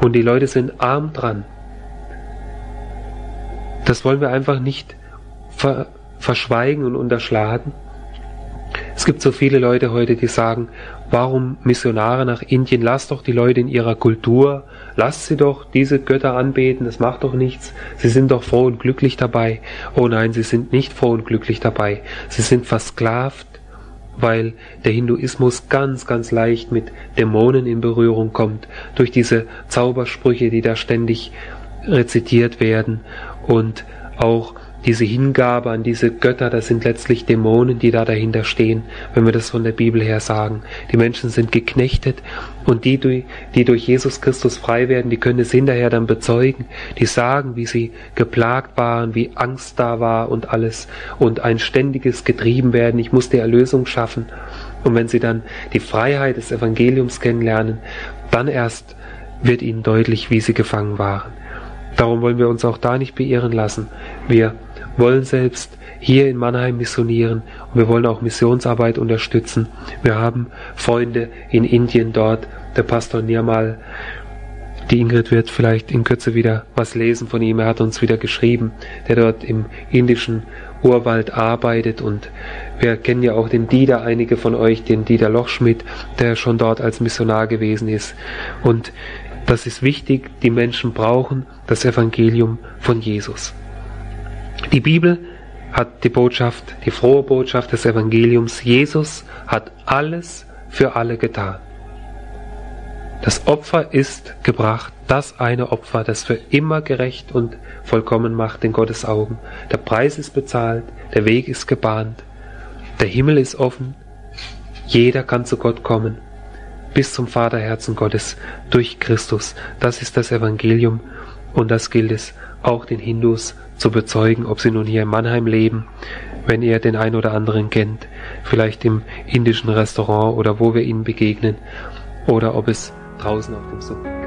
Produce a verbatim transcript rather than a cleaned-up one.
Und die Leute sind arm dran. Das wollen wir einfach nicht ver verschweigen und unterschlagen. Es gibt so viele Leute heute, die sagen, warum Missionare nach Indien? Lasst doch die Leute in ihrer Kultur, lasst sie doch diese Götter anbeten, das macht doch nichts. Sie sind doch froh und glücklich dabei. Oh nein, sie sind nicht froh und glücklich dabei. Sie sind versklavt, weil der Hinduismus ganz, ganz leicht mit Dämonen in Berührung kommt, durch diese Zaubersprüche, die da ständig rezitiert werden, und auch diese Hingabe an diese Götter, das sind letztlich Dämonen, die da dahinter stehen, wenn wir das von der Bibel her sagen. Die Menschen sind geknechtet, und die, die durch Jesus Christus frei werden, die können es hinterher dann bezeugen. Die sagen, wie sie geplagt waren, wie Angst da war und alles, und ein ständiges Getriebenwerden, ich muss die Erlösung schaffen. Und wenn sie dann die Freiheit des Evangeliums kennenlernen, dann erst wird ihnen deutlich, wie sie gefangen waren. Darum wollen wir uns auch da nicht beirren lassen. Wir wollen selbst hier in Mannheim missionieren, und wir wollen auch Missionsarbeit unterstützen. Wir haben Freunde in Indien dort, der Pastor Nirmal. Die Ingrid wird vielleicht in Kürze wieder was lesen von ihm. Er hat uns wieder geschrieben, der dort im indischen Urwald arbeitet, und wir kennen ja auch den Dieter, einige von euch, den Dieter Lochschmidt, der schon dort als Missionar gewesen ist. Und das ist wichtig, die Menschen brauchen das Evangelium von Jesus. Die Bibel hat die Botschaft, die frohe Botschaft des Evangeliums. Jesus hat alles für alle getan. Das Opfer ist gebracht, das eine Opfer, das für immer gerecht und vollkommen macht in Gottes Augen. Der Preis ist bezahlt, der Weg ist gebahnt, der Himmel ist offen, jeder kann zu Gott kommen, bis zum Vaterherzen Gottes durch Christus. Das ist das Evangelium, und das gilt es auch den Hindus zu bezeugen, ob sie nun hier in Mannheim leben, wenn ihr den einen oder anderen kennt, vielleicht im indischen Restaurant oder wo wir ihnen begegnen, oder ob es draußen auf dem Suppen